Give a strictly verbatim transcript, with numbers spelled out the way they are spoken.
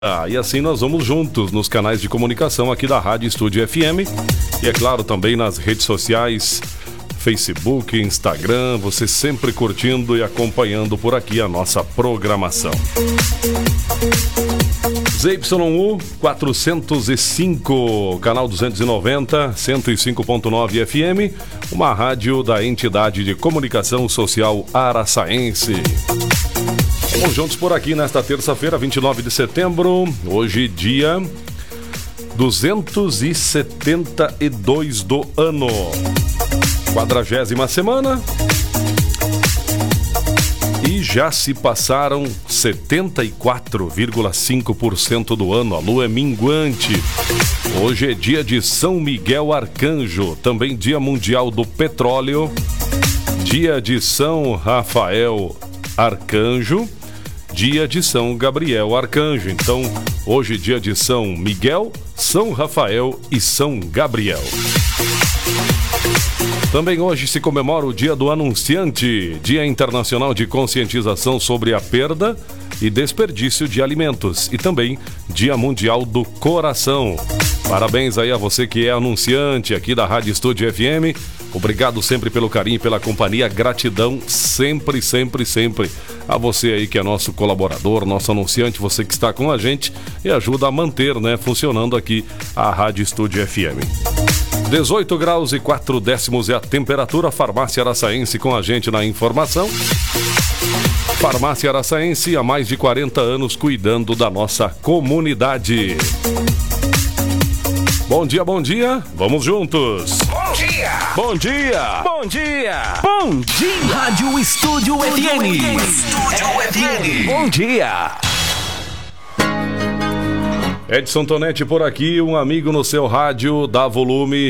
Ah, e assim nós vamos juntos nos canais de comunicação aqui da Rádio Estúdio F M e é claro também nas redes sociais, Facebook, Instagram, você sempre curtindo e acompanhando por aqui a nossa programação. Z Y U quatrocentos e cinco, canal duzentos e noventa, cento e cinco ponto nove F M, uma rádio da entidade de comunicação social araçaense. Vamos juntos por aqui nesta terça-feira, vinte e nove de setembro, hoje dia duzentos e setenta e dois do ano, quadragésima semana, e já se passaram setenta e quatro vírgula cinco por cento do ano, a lua é minguante. Hoje é dia de São Miguel Arcanjo, também dia mundial do petróleo, dia de São Rafael Arcanjo, dia de São Gabriel Arcanjo. Então, hoje dia de São Miguel, São Rafael e São Gabriel. Também hoje se comemora o Dia do Anunciante, Dia Internacional de Conscientização sobre a Perda e Desperdício de Alimentos, e também Dia Mundial do Coração. Parabéns aí a você que é anunciante aqui da Rádio Estúdio F M. Obrigado sempre pelo carinho e pela companhia. Gratidão sempre, sempre, sempre a você aí que é nosso colaborador, nosso anunciante, você que está com a gente e ajuda a manter, né, funcionando aqui a Rádio Estúdio F M. dezoito graus e quatro décimos é a temperatura. Farmácia Araçaense com a gente na informação. Farmácia Araçaense há mais de quarenta anos cuidando da nossa comunidade. Bom dia, bom dia, vamos juntos. Bom dia! Bom dia! Bom dia! Bom dia! Rádio Estúdio F M! Estúdio F M! Bom dia! Edson Tonetti por aqui, um amigo no seu rádio, dá volume